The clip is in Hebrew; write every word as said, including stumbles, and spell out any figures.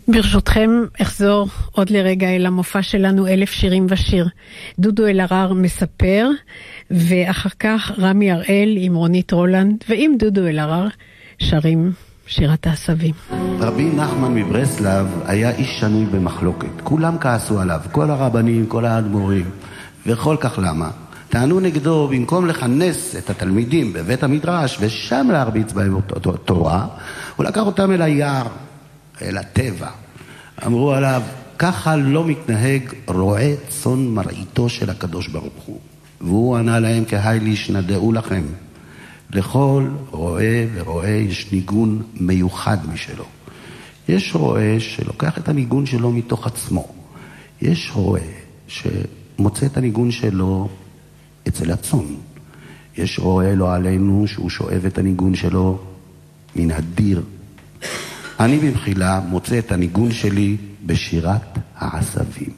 ברשותכם אחזור עוד לרגע אל המופע שלנו אלף שירים ושיר. דודו אלהרר מספר, ואחר כך רמי הראל עם רונית רולנד ועם דודו אלהרר שרים שירת העשבים. רבי נחמן מברסלב היה איש שנוי במחלוקת. כולם כעסו עליו, כל הרבנים, כל האדמו"רים. וכל כך למה? טענו נגדו, במקום לכנס את התלמידים בבית המדרש ושם להרביץ בהם תורה, הוא לקח אותם אל היער, אל הטבע. אמרו עליו, ככה לא מתנהג רועה צאן מרעיתו של הקדוש ברוך הוא. והוא ענה להם, כהי שנדעו לכם, לכל רועה ורועה יש ניגון מיוחד משלו. יש רועה שלוקח את הניגון שלו מתוך עצמו. יש רועה שמוצא את הניגון שלו אצל הצאן. יש רועה לא עלינו שהוא שואב את הניגון שלו מן הדיר. אני במחילה מוצא את הניגון שלי בשירת העשבים.